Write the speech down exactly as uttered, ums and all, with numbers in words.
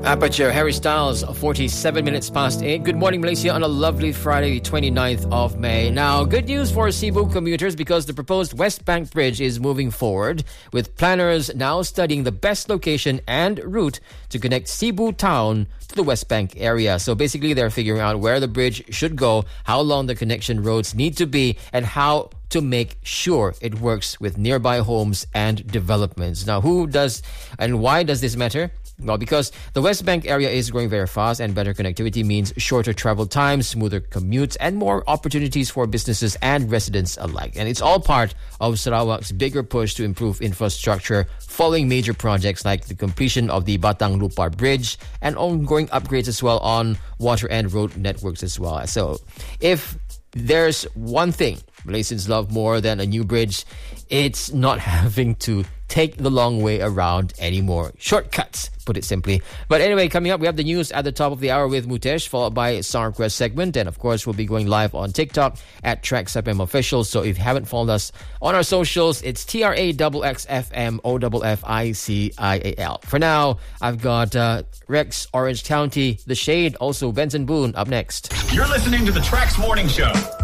Aperture, Harry Styles, forty-seven minutes past eight. Good morning, Malaysia, on a lovely Friday, the twenty-ninth of May. Now, good news for Cebu commuters because the proposed West Bank Bridge is moving forward, with planners now studying the best location and route to connect Cebu town to the West Bank area. So basically, they're figuring out where the bridge should go, how long the connection roads need to be, and how to make sure it works with nearby homes and developments. Now, who does and why does this matter? Well, because the West Bank area is growing very fast, and better connectivity means shorter travel times, smoother commutes, and more opportunities for businesses and residents alike. And it's all part of Sarawak's bigger push to improve infrastructure following major projects like the completion of the Batang Lupar Bridge and ongoing upgrades as well on water and road networks as well. So if there's one thing Malaysians love more than a new bridge, it's not having to take the long way around anymore. Shortcuts, put it simply. But anyway, coming up, we have the news at the top of the hour with Mutesh, followed by StarQuest segment. And of course, we'll be going live on TikTok at Trax F M Official. So if you haven't followed us on our socials, it's T R A X X F M O F F I C I A L. For now, I've got uh, Rex, Orange County, The Shade, also Benson Boone up next. You're listening to the Trax Morning Show.